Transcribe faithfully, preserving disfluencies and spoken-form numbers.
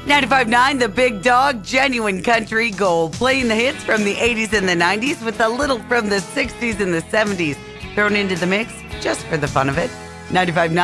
ninety-five point nine The Big Dog, genuine country gold. Playing the hits from the eighties and the nineties with a little from the sixties and the seventies thrown into the mix just for the fun of it. ninety-five point nine